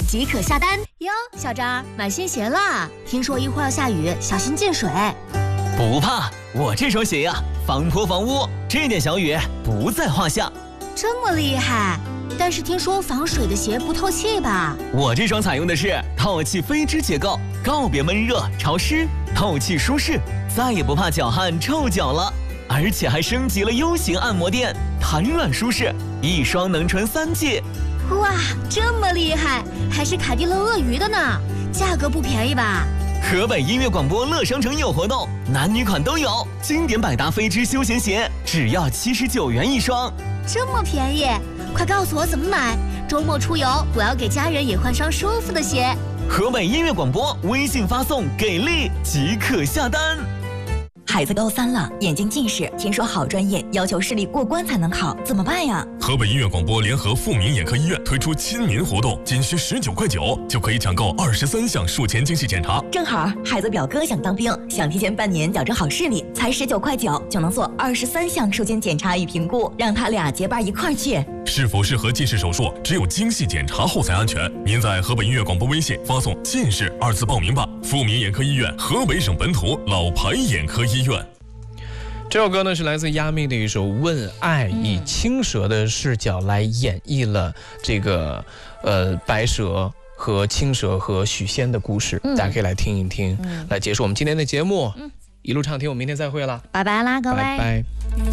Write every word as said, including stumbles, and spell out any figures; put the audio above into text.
即可下单哟。小张，买新鞋啦！听说一会儿要下雨，小心进水。 不怕，我这双鞋呀、啊，防泼防污，这点小雨不在话下。 这么厉害？但是听说防水的鞋不透气吧？ 我这双采用的是透气飞织结构，告别闷热潮湿，透气舒适，再也不怕脚汗臭脚了。而且还升级了 U 型按摩垫，弹软舒适，一双能穿三季。 哇，这么厉害，还是凯迪乐鳄鱼的呢，价格不便宜吧？ 河北音乐广播乐商城有活动，男女款都有，经典百搭飞织休闲鞋只要七十九元一双， 这么便宜，快告诉我怎么买，周末出游我要给家人也换双舒服的鞋。 河北音乐广播微信发送给力即可下单。 孩子高三了，眼睛近视，听说好专业要求视力过关才能考，怎么办呀？ 河北音乐广播联合富民眼科医院推出亲民活动，仅需十九块九就可以抢购二十三项术前精细检查。 正好孩子表哥想当兵，想提前半年矫正好视力，才十九块九就能做二十三项术前检查与评估，让他俩结伴一块儿去。 是否适合近视手术，只有精细检查后才安全。您在河北音乐广播微信发送“近视”二字报名吧。富民眼科医院，河北省本土老牌眼科医院。 这首歌呢是来自亚妹的一首《问爱》，以青蛇的视角来演绎了这个呃白蛇和青蛇和许仙的故事，嗯、大家可以来听一听，嗯、来结束我们今天的节目。嗯、一路畅听，我们明天再会了， 拜拜啦，各位， 拜拜。